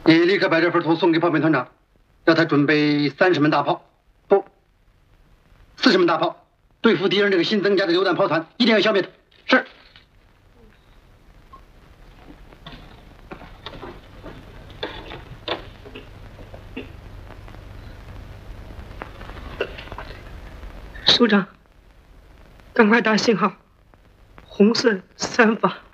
你立刻把这份图送给炮兵团长，让他准备30门大炮，不，40门大炮，对付敌人这个新增加的榴弹炮团，一定要消灭它。是。 首长，赶快打信号，红色3发。